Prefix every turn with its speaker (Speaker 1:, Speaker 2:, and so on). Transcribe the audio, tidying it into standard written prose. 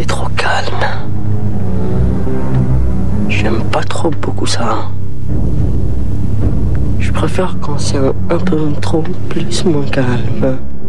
Speaker 1: C'est trop calme. J'aime pas trop beaucoup ça. Je préfère quand c'est un peu trop plus moins calme.